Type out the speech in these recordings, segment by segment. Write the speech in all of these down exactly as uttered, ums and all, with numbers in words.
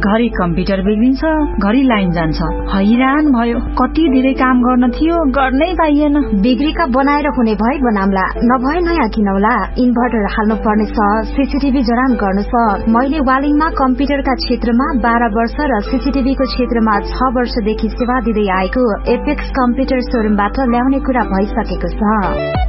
घरि कम्प्युटर बिग्रिन्छ, घरि लाइन जान्छ। हैरान भयो, कति धेरै काम गर्न थियो, गर्नै पाइएन। बिग्रीका बनाएर हुने भए बनाम्ला, नभए नयाँ किनौला। इन्भर्टर हाल्नु पर्नेछ, सीसीटीभी जडान गर्नु छ। मैले वालिङमा कम्प्युटरका क्षेत्रमा बाह्र वर्ष र सीसीटीभीको क्षेत्रमा छ वर्षदेखि सेवा दिँदै आएको एपेक्स कम्प्युटर शोरूमबाट ल्याउने कुरा भइसकेको छ।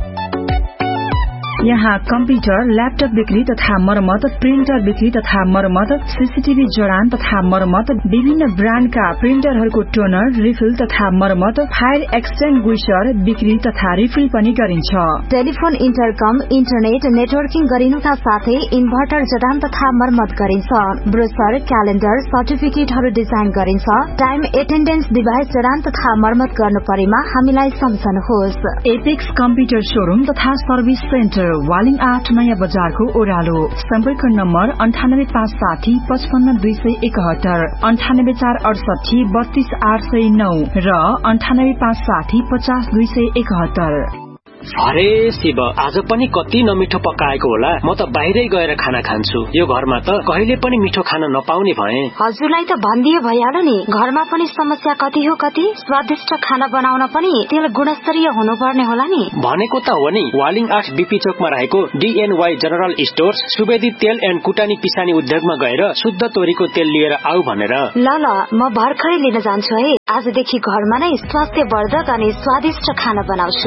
यहाँ कम्प्युटर, ल्यापटप बिक्री तथा मरम्मत, प्रिन्टर बिक्री तथा मरम्मत, सीसीटीभी जडान तथा मरम्मत, विभिन्न ब्रान्डका प्रिन्टरहरूको टोनर, रिफिल तथा मरम्मत, फायर एक्सटिंग्विशर बिक्री तथा रिफिल पनि गरिन्छ। टेलिफोन, इन्टरकम, इन्टरनेट नेटवर्किङ गरिनुका साथै इन्भर्टर जडान तथा मरम्मत गरिन्छ। ब्रोशर, क्यालेन्डर, सर्टिफिकेटहरू डिजाइन गरिन्छ। टाइम एटेन्डेन्स डिभाइस जडान तथा मरम्मत गर्नु परेमा हामीलाई सम्झनुहोस्। एपेक्स कम्प्युटर शोरूम तथा सर्भिस सेन्टर, वालिङ आठ, नयाँ बजारको ओह्रालो। सम्पर्क नम्बर अन्ठानब्बे पाँच साठी पचपन्न दुई सय एकहत्तर, अन्ठानब्बे चार अडसठी बत्तीस आठ सय नौ र अन्ठानब्बे पाँच साठी पचास दुई सय एकहत्तर। अरे शिव, आज पनि कति नमिठो पकाएको होला। म त बाहिरै गएर खाना खान्छु। यो घरमा त कहिले पनि मिठो खाना नपाउने भए। हजुरलाई त भनिदिए भइहाल्यो नि, घरमा पनि समस्या कति हो कति। स्वादिष्ट खाना बनाउन पनि तेल गुणस्तरीय हुनुपर्ने होला नि। भनेको त हो नि। वालिङ आठ बीपी चोकमा रहेको डीएनवाई जनरल स्टोर्स सुवेदी तेल एन्ड कुटानी पिसानी उद्योगमा गएर शुद्ध तोरीको तेल लिएर आऊ भनेर। ल ल, म भर्खरै लिन जान्छु है। आजदेखि घरमा नै स्वास्थ्यवर्धक अनि स्वादिष्ट खाना बनाउँछु।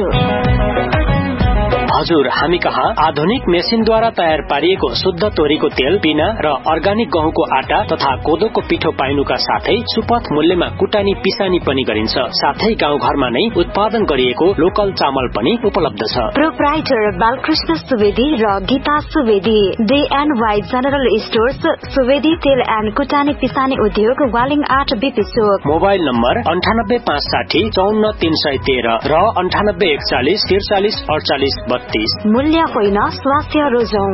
हजुर, हामी कहाँ आधुनिक मेसिनद्वारा तयार पारिएको शुद्ध तोरीको तेल, पिना र अर्गानिक गहुँको आटा तथा कोदोको पिठो पाइनुका साथै सुपथ मूल्यमा कुटानी पिसानी पनि गरिन्छ। साथै गाउँ घरमा नै उत्पादन गरिएको लोकल चामल पनि उपलब्ध छ। प्रोप्राइटर बालकृष्ण सुवेदी र गीता सुवेदी, डीएनवाई जनरल स्टोर्स, सुवेदी तेल एन्ड कुटानी पिसानी उद्योग, वालिङ आठ बीपी चोक। मोबाइल नम्बर अन्ठानब्बे पाँच साठी चौन्न तीन सय तेह्र र अन्ठानब्बे एकचालिस त्रिचालिस अडचालिस बत्तीस। मूल्य होइन, स्वास्थ्य रोजौं।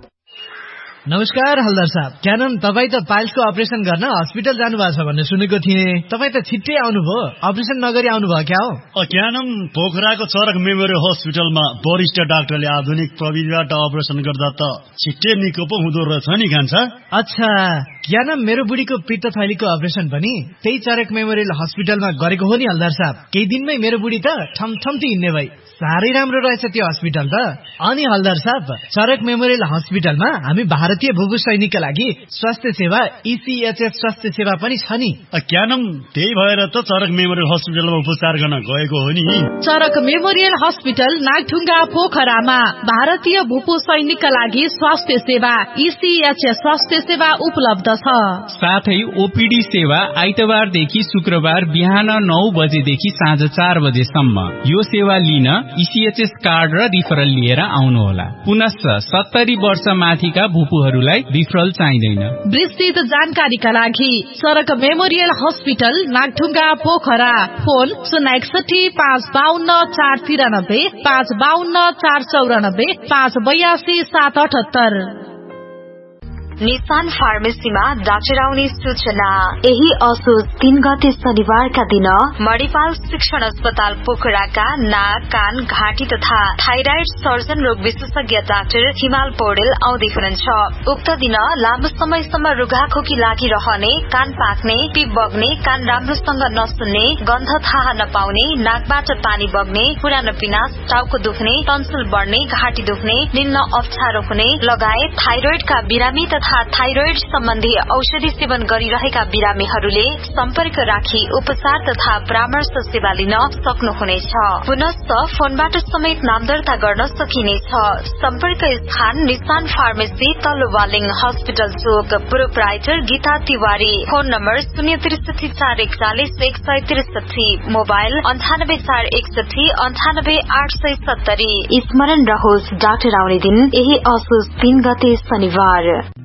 नमस्कार हलदार साहब, क्यानन तपाईँ त पाइल्सको अपरेसन गर्न हस्पिटल जानु भएको छ भन्ने सुनेको थिएँ। तपाईँ त छिट्टै आउनुभयो, अपरेसन नगरी आउनुभयो क्या हो? क्यानन पोखराको चरक मेमोरियल हस्पिटलमा वरिष्ठ डाक्टरले आधुनिक प्रविधिबाट अपरेसन गर्दा त छिट्टै निको पो हुँदो रहेछ नि कान्छ। अच्छा, क्यानन मेरो बुढीको पित्त थैलीको अपरेसन पनि त्यही चरक मेमोरियल हस्पिटलमा गरेको हो नि हलदार साहब। केही दिनमै मेरो बुढी त ठमठम्ती हिँड्ने भई। साह्रै राम्रो रहेछ त्यो हस्पिटल त। अनि हलदार साहब, चरक मेमोरियल हस्पिटलमा हामी भारतीय भूभू सैनिकका लागि स्वास्थ्य सेवा ईसीएचएस स्वास्थ्य सेवा पनि छ नि। क्यानम त्यही भएर त चरक मेमोरियल हस्पिटलमा उपचार गर्न गएको हो नि। चरक मेमोरियल हस्पिटल नागढुङ्गा पोखरामा भारतीय भूपू सैनिकका लागि स्वास्थ्य सेवा ईसीएचएस स्वास्थ्य सेवा उपलब्ध छ। साथै ओपीडी सेवा आइतबारदेखि शुक्रबार बिहान नौ बजेदेखि साँझ चार बजेसम्म। यो सेवा लिन ईसीएचएस कार्ड र रिफरल लिएर आउनुहोला। पुनश्च सत्तरी वर्ष माथिका भूपूहरूलाई रिफरल चाहिँदैन। विस्तृत जानकारीका लागि सडक memorial hospital Nagdhunga Pokhara, phone शून्य एकसठी पाँच बाहन्न चार तिरानब्बे पाँच बाहन्न चार चौरानब्बे पाँच बयासी सात अठहत्तर। निशान फार्मेसीमा डाक्टर आउने सूचना। यही असोज तीन गते शनिबारका दिन मणिपाल शिक्षण अस्पताल पोखराका नाक, कान, घाँटी तथा थाइराइड सर्जन रोग विशेषज्ञ डाक्टर हिमाल पौडेल आउँदै हुनुहुन्छ। उक्त दिन लामो समयसम्म रुघाखोकी लागिरहने, कान पाक्ने, पिप बग्ने, कान राम्रोसँग नसुन्ने, गन्ध थाहा नपाउने, नाकबाट पानी बग्ने, पुरानो पिनास, टाउको दुख्ने, टन्सिल बढ्ने, घाँटी दुख्ने, निल्न अप्ठ्यारो हुने लगायत थाइरोइडका बिरामी तथा थाइरोइड सम्बन्धी औषधि सेवन गरिरहेका बिरामीहरूले सम्पर्क राखी उपचार तथा परामर्श सेवा लिन सक्नुहुनेछ। पुनश्च फोनबाट समेत नाम दर्ता गर्न सकिनेछ। सम्पर्क स्थान निशान फार्मेसी, तल्लो वालिङ हस्पिटल चोक। Proprietor Gita Tiwari. Phone number शून्य त्रिसठी चार एकचालिस एक सय त्रिसठी। मोबाइल अन्ठानब्बे चार एकसठी अन्ठानब्बे आठ सय सत्तरी। स्मरण रहोस्, डाक्टर आउने दिन यही असोज तीन गते शनिबार।